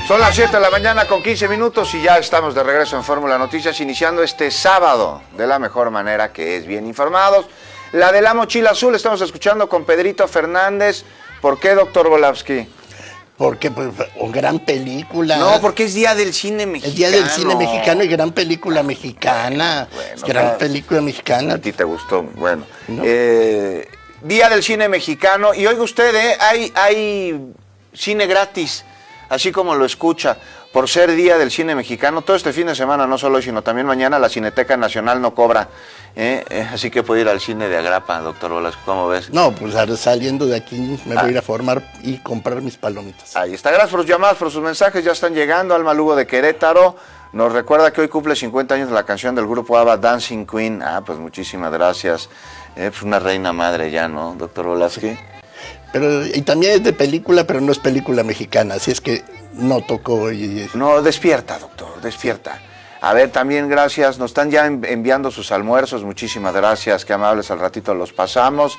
Son las 7 de la mañana con 15 minutos y ya estamos de regreso en Fórmula Noticias, iniciando este sábado de la mejor manera, que es bien informados. La de la mochila azul, estamos escuchando con Pedrito Fernández. ¿Por qué, doctor Volavsky? Porque, pues, gran película. No, porque es Día del Cine Mexicano. El Día del Cine Mexicano y gran película mexicana. Bueno, gran película mexicana. A ti te gustó, bueno. ¿No? Día del Cine Mexicano. Y oiga usted, hay cine gratis, así como lo escucha, por ser Día del Cine Mexicano. Todo este fin de semana, no solo hoy, sino también mañana, la Cineteca Nacional no cobra. Así que puede ir al cine de Agrapa, doctor Volavsky, ¿cómo ves? No, pues saliendo de aquí me voy a ir a formar y comprar mis palomitas. Ahí está, gracias por sus llamadas, por sus mensajes, ya están llegando. Alma Lugo de Querétaro nos recuerda que hoy cumple 50 años de la canción del grupo ABBA, Dancing Queen. Pues muchísimas gracias. Pues una reina madre ya, ¿no, doctor Volavsky? Sí. Pero, y también es de película, pero no es película mexicana, así es que no tocó. No, despierta, doctor, despierta. A ver, también gracias, nos están ya enviando sus almuerzos, muchísimas gracias, qué amables, al ratito los pasamos.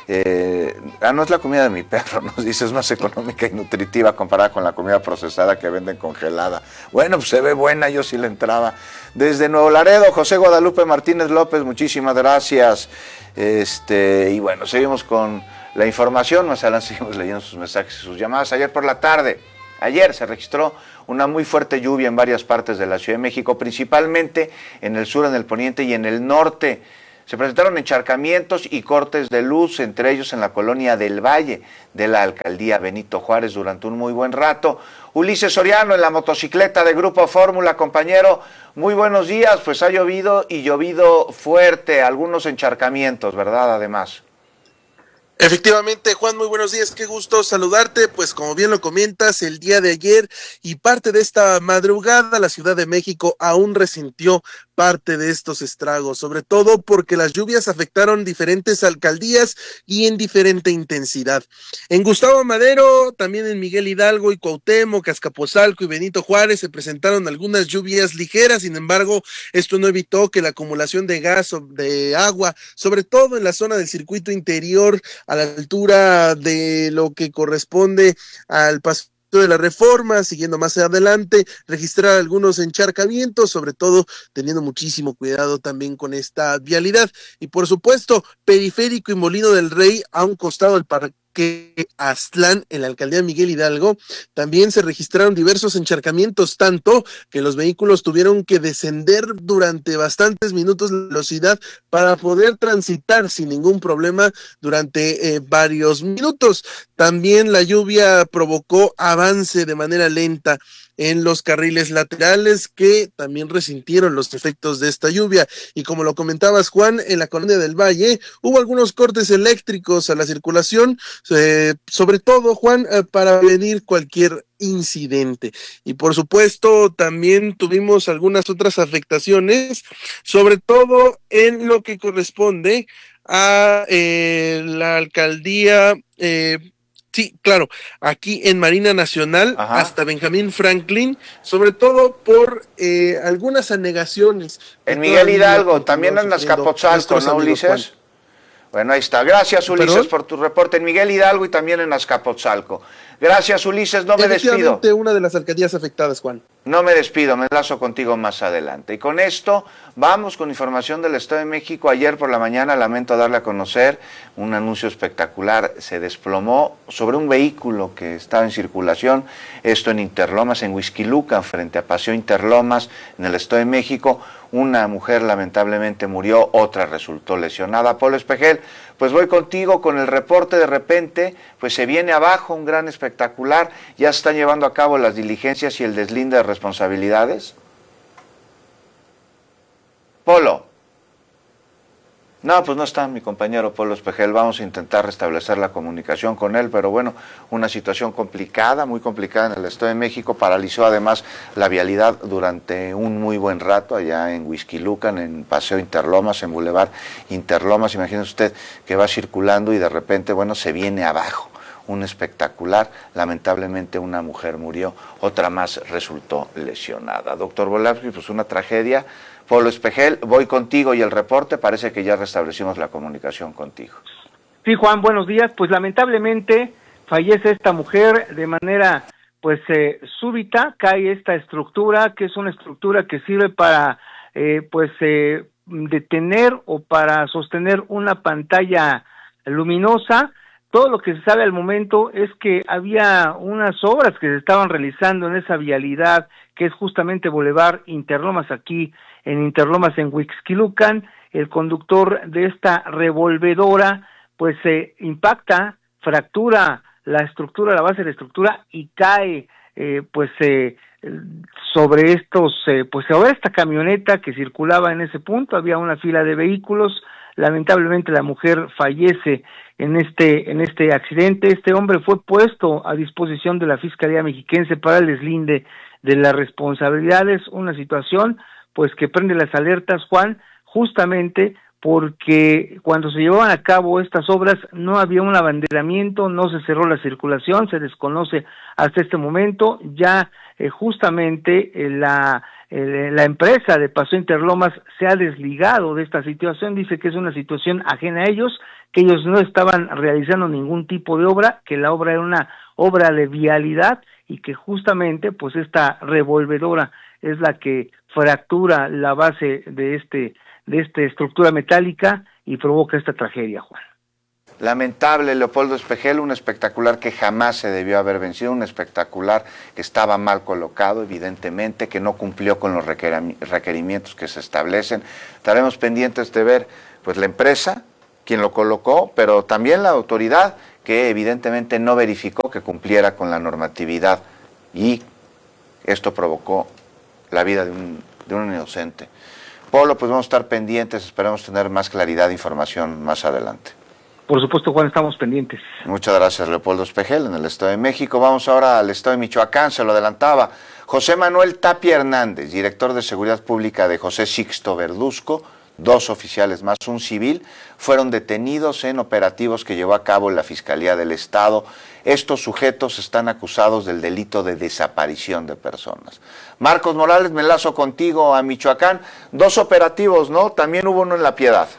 No es la comida de mi perro, nos dice, es más económica y nutritiva comparada con la comida procesada que venden congelada. Bueno, pues se ve buena, yo sí le entraba. Desde Nuevo Laredo, José Guadalupe Martínez López, muchísimas gracias. Y bueno, seguimos con la información, más adelante seguimos leyendo sus mensajes y sus llamadas. Ayer se registró una muy fuerte lluvia en varias partes de la Ciudad de México, principalmente en el sur, en el poniente y en el norte. Se presentaron encharcamientos y cortes de luz, entre ellos en la colonia del Valle de la alcaldía Benito Juárez, durante un muy buen rato. Ulises Soriano en la motocicleta de Grupo Fórmula, compañero, muy buenos días. Pues ha llovido y llovido fuerte, algunos encharcamientos, ¿verdad? Además. Efectivamente, Juan, muy buenos días, qué gusto saludarte. Pues como bien lo comentas, el día de ayer y parte de esta madrugada, la Ciudad de México aún resintió parte de estos estragos, sobre todo porque las lluvias afectaron diferentes alcaldías y en diferente intensidad. En Gustavo Madero, también en Miguel Hidalgo y Cuauhtémoc, Azcapotzalco y Benito Juárez se presentaron algunas lluvias ligeras. Sin embargo, esto no evitó que la acumulación de gas o de agua, sobre todo en la zona del circuito interior, a la altura de lo que corresponde al paso de la Reforma, siguiendo más adelante, registrar algunos encharcamientos, sobre todo teniendo muchísimo cuidado también con esta vialidad. Y por supuesto, Periférico y Molino del Rey, a un costado del parque Aztlán, en la alcaldía Miguel Hidalgo, también se registraron diversos encharcamientos, tanto que los vehículos tuvieron que descender durante bastantes minutos de velocidad para poder transitar sin ningún problema durante varios minutos. También la lluvia provocó avance de manera lenta en los carriles laterales, que también resintieron los efectos de esta lluvia. Y como lo comentabas, Juan, en la colonia del Valle hubo algunos cortes eléctricos a la circulación, sobre todo, Juan, para prevenir cualquier incidente. Y por supuesto también tuvimos algunas otras afectaciones, sobre todo en lo que corresponde a la alcaldía. Sí, claro, aquí en Marina Nacional, Ajá, hasta Benjamín Franklin, sobre todo por algunas anegaciones. en Miguel Hidalgo, también en Azcapotzalco, ¿no, Ulises? Bueno, ahí está. Gracias, Ulises, ¿Perdón? por tu reporte en Miguel Hidalgo y también en Azcapotzalco. Gracias, Ulises, no me despido. Efectivamente, una de las alcaldías afectadas, Juan. No me despido, me enlazo contigo más adelante. Y con esto vamos con información del Estado de México. Ayer por la mañana, lamento darle a conocer, un anuncio espectacular. Se desplomó sobre un vehículo que estaba en circulación, esto en Interlomas, en Huixquilucan, frente a Paseo Interlomas, en el Estado de México. Una mujer lamentablemente murió, otra resultó lesionada. Polo Espejel, pues voy contigo con el reporte. De repente, pues se viene abajo un gran espectacular. Ya se están llevando a cabo las diligencias y el deslinde de responsabilidades. Polo. No, pues no está mi compañero Polo Espejel. Vamos a intentar restablecer la comunicación con él, pero bueno, una situación complicada, muy complicada en el Estado de México. Paralizó además la vialidad durante un muy buen rato allá en Huixquilucan, en Paseo Interlomas, en Boulevard Interlomas. Imagínese usted que va circulando y de repente, bueno, se viene abajo. Un espectacular, lamentablemente una mujer murió, otra más resultó lesionada. Doctor Volavsky, pues una tragedia. Polo Espejel, voy contigo y el reporte, parece que ya restablecimos la comunicación contigo. Sí, Juan, buenos días. Pues lamentablemente fallece esta mujer de manera súbita cae esta estructura, que es una estructura que sirve para detener o para sostener una pantalla luminosa. Todo lo que se sabe al momento es que había unas obras que se estaban realizando en esa vialidad, que es justamente Boulevard Interlomas, aquí en Interlomas, en Huixquilucan. El conductor de esta revolvedora se impacta, fractura la estructura, la base de la estructura, y cae sobre sobre esta camioneta que circulaba en ese punto. Había una fila de vehículos. Lamentablemente la mujer fallece en este accidente. Este hombre fue puesto a disposición de la Fiscalía Mexiquense para el deslinde de las responsabilidades. Una situación que prende las alertas, Juan, justamente porque cuando se llevaban a cabo estas obras no había un abanderamiento, no se cerró la circulación, se desconoce hasta este momento. Ya justamente la empresa de Paseo Interlomas se ha desligado de esta situación, dice que es una situación ajena a ellos, que ellos no estaban realizando ningún tipo de obra, que la obra era una obra de vialidad y que justamente esta revolvedora es la que fractura la base de esta estructura metálica y provoca esta tragedia, Juan. Lamentable, Leopoldo Espejel, un espectacular que jamás se debió haber vencido, un espectacular que estaba mal colocado, evidentemente, que no cumplió con los requerimientos que se establecen. Estaremos pendientes de ver la empresa, quien lo colocó, pero también la autoridad, que evidentemente no verificó que cumpliera con la normatividad, y esto provocó la vida de un inocente. Polo, vamos a estar pendientes, esperemos tener más claridad e información más adelante. Por supuesto, Juan, estamos pendientes. Muchas gracias, Leopoldo Espejel, en el Estado de México. Vamos ahora al Estado de Michoacán, se lo adelantaba. José Manuel Tapia Hernández, director de Seguridad Pública de José Sixto Verduzco, 2 oficiales más, un civil, fueron detenidos en operativos que llevó a cabo la Fiscalía del Estado. Estos sujetos están acusados del delito de desaparición de personas. Marcos Morales, me enlazo contigo a Michoacán. 2 operativos, ¿no? También hubo uno en La Piedad.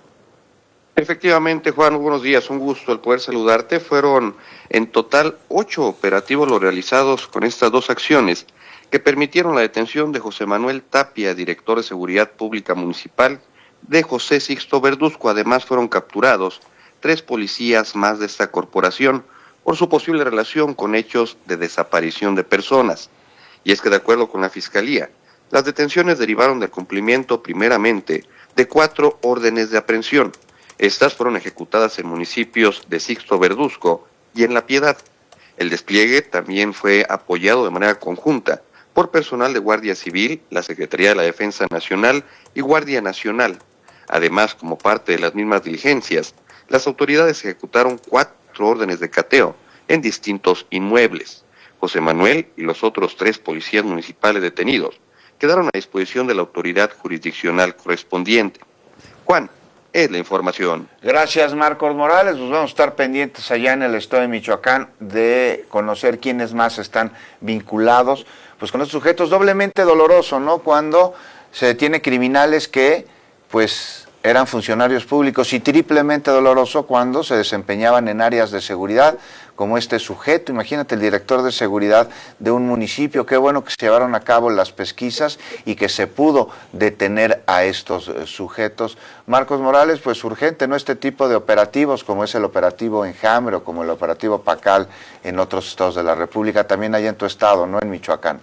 Efectivamente, Juan, buenos días, un gusto el poder saludarte. Fueron en total 8 operativos los realizados con estas 2 acciones que permitieron la detención de José Manuel Tapia, director de Seguridad Pública Municipal de José Sixto Verduzco. Además fueron capturados 3 policías más de esta corporación por su posible relación con hechos de desaparición de personas. Y es que de acuerdo con la Fiscalía, las detenciones derivaron del cumplimiento primeramente de 4 órdenes de aprehensión. Estas fueron ejecutadas en municipios de Sixto Verduzco y en La Piedad. El despliegue también fue apoyado de manera conjunta por personal de Guardia Civil, la Secretaría de la Defensa Nacional y Guardia Nacional. Además, como parte de las mismas diligencias, las autoridades ejecutaron 4 órdenes de cateo en distintos inmuebles. José Manuel y los otros 3 policías municipales detenidos quedaron a disposición de la autoridad jurisdiccional correspondiente. Juan, es la información. Gracias, Marcos Morales. Vamos a estar pendientes allá en el Estado de Michoacán de conocer quiénes más están vinculados con estos sujetos. Doblemente doloroso, ¿no? Cuando se detiene criminales que eran funcionarios públicos, y triplemente doloroso cuando se desempeñaban en áreas de seguridad, como este sujeto. Imagínate, el director de seguridad de un municipio. Qué bueno que se llevaron a cabo las pesquisas y que se pudo detener a estos sujetos. Marcos Morales, urgente, ¿no? Este tipo de operativos, como es el operativo Enjambre o como el operativo Pacal en otros estados de la República, también allá en tu estado, ¿no? En Michoacán.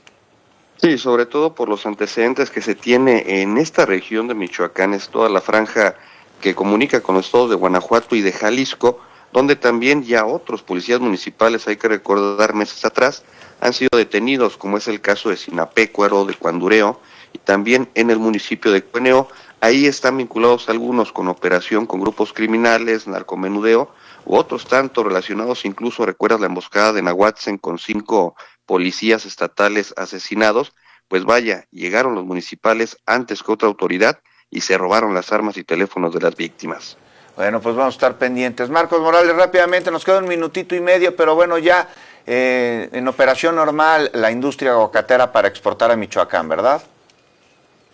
Sí, sobre todo por los antecedentes que se tiene en esta región de Michoacán, es toda la franja que comunica con los estados de Guanajuato y de Jalisco, donde también ya otros policías municipales, hay que recordar meses atrás, han sido detenidos, como es el caso de Sinapecuaro, de Cuandureo, y también en el municipio de Cueneo. Ahí están vinculados algunos con operación con grupos criminales, narcomenudeo, u otros tanto relacionados, incluso recuerdas la emboscada de Nahuatzen con 5 policías estatales asesinados. Pues vaya, llegaron los municipales antes que otra autoridad y se robaron las armas y teléfonos de las víctimas. Bueno, vamos a estar pendientes. Marcos Morales, rápidamente, nos queda 1 minutito y medio, pero bueno, ya en operación normal la industria aguacatera para exportar a Michoacán, ¿verdad?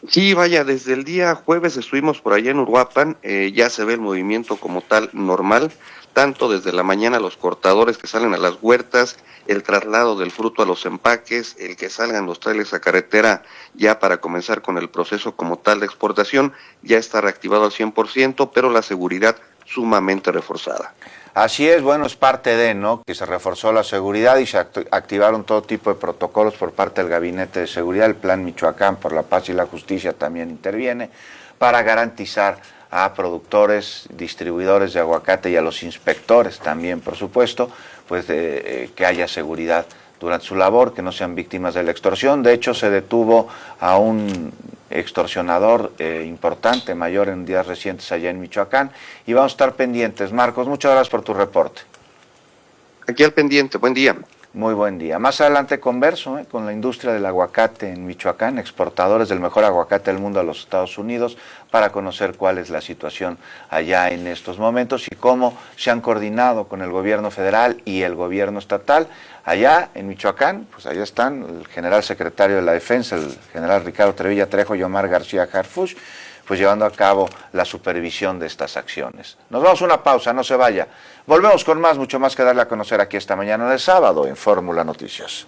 Sí, vaya, desde el día jueves estuvimos por allá en Uruapan, ya se ve el movimiento como tal normal, tanto desde la mañana los cortadores que salen a las huertas, el traslado del fruto a los empaques, el que salgan los trailers a carretera ya para comenzar con el proceso como tal de exportación, ya está reactivado al 100%, pero la seguridad sumamente reforzada. Así es, bueno, es parte de, ¿no?, que se reforzó la seguridad y se activaron todo tipo de protocolos por parte del Gabinete de Seguridad. El Plan Michoacán por la Paz y la Justicia también interviene para garantizar a productores, distribuidores de aguacate y a los inspectores también, por supuesto, pues que haya seguridad durante su labor, que no sean víctimas de la extorsión. De hecho, se detuvo a un extorsionador importante, mayor en días recientes allá en Michoacán, y vamos a estar pendientes. Marcos, muchas gracias por tu reporte. Aquí al pendiente, buen día. Muy buen día. Más adelante converso con la industria del aguacate en Michoacán, exportadores del mejor aguacate del mundo a los Estados Unidos, para conocer cuál es la situación allá en estos momentos y cómo se han coordinado con el gobierno federal y el gobierno estatal. Allá en Michoacán, pues allá están el general secretario de la Defensa, el general Ricardo Trevilla Trejo y Omar García Harfuch, pues llevando a cabo la supervisión de estas acciones. Nos vamos a una pausa, no se vaya. Volvemos con más, mucho más que darle a conocer aquí esta mañana de sábado en Fórmula Noticias.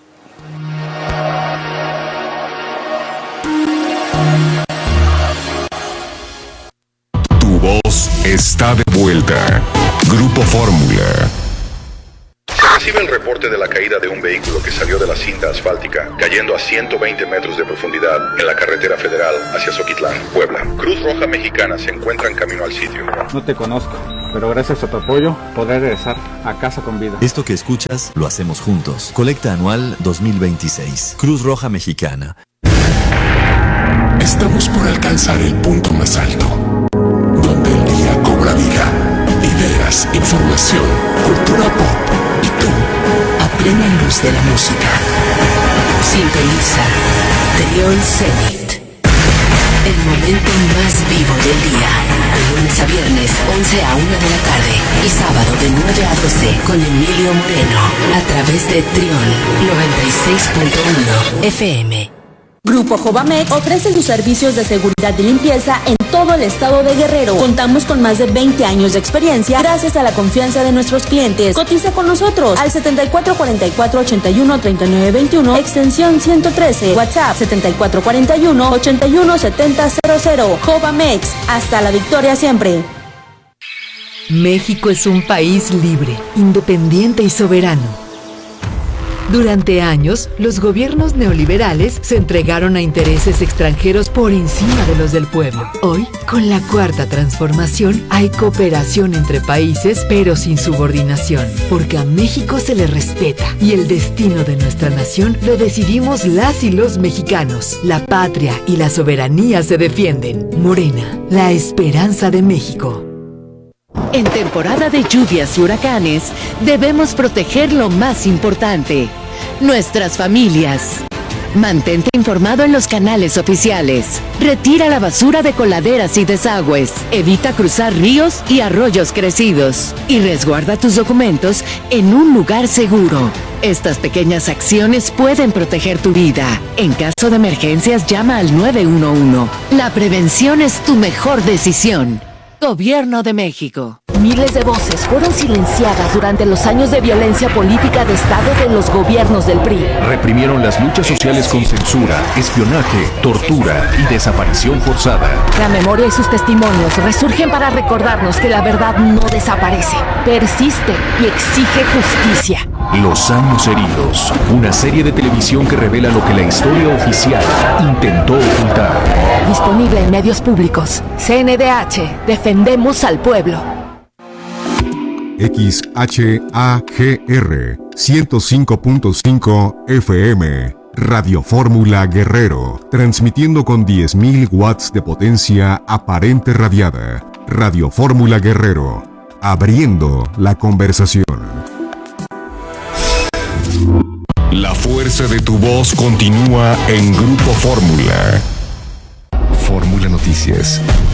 Tu voz está de vuelta. Grupo Fórmula. Se recibe el reporte de la caída de un vehículo que salió de la cinta asfáltica, cayendo a 120 metros de profundidad en la carretera federal hacia Zoquitlán, Puebla. Cruz Roja Mexicana se encuentra en camino al sitio. No te conozco, pero gracias a tu apoyo podré regresar a casa con vida. Esto que escuchas lo hacemos juntos. Colecta anual 2026. Cruz Roja Mexicana. Estamos por alcanzar el punto más alto, donde el día cobra vida. Ideas, información, cultura pop y tú, a plena luz de la música. Sintoniza Trión Zenit. El momento más vivo del día. De lunes a viernes, 11 a 1 de la tarde. Y sábado de 9 a 12 con Emilio Moreno. A través de Trión 96.1 FM. Grupo Jovamex ofrece sus servicios de seguridad y limpieza en todo el estado de Guerrero. Contamos con más de 20 años de experiencia gracias a la confianza de nuestros clientes. Cotiza con nosotros al 7444-813921, extensión 113, WhatsApp 7441-817000. Jovamex, hasta la victoria siempre. México es un país libre, independiente y soberano. Durante años, los gobiernos neoliberales se entregaron a intereses extranjeros por encima de los del pueblo. Hoy, con la Cuarta Transformación, hay cooperación entre países, pero sin subordinación, porque a México se le respeta y el destino de nuestra nación lo decidimos las y los mexicanos. La patria y la soberanía se defienden. Morena, la esperanza de México. En temporada de lluvias y huracanes, debemos proteger lo más importante, nuestras familias. Mantente informado en los canales oficiales. Retira la basura de coladeras y desagües. Evita cruzar ríos y arroyos crecidos. Y resguarda tus documentos en un lugar seguro. Estas pequeñas acciones pueden proteger tu vida. En caso de emergencias, llama al 911. La prevención es tu mejor decisión. Gobierno de México. Miles de voces fueron silenciadas durante los años de violencia política de Estado de los gobiernos del PRI. Reprimieron las luchas sociales con censura, espionaje, tortura y desaparición forzada. La memoria y sus testimonios resurgen para recordarnos que la verdad no desaparece, persiste y exige justicia. Los años heridos, una serie de televisión que revela lo que la historia oficial intentó ocultar. Disponible en medios públicos. CNDH, defendemos al pueblo. XHAGR 105.5 FM, Radio Fórmula Guerrero, transmitiendo con 10.000 watts de potencia aparente radiada. Radio Fórmula Guerrero, abriendo la conversación. La fuerza de tu voz continúa en Grupo Fórmula. Fórmula Noticias.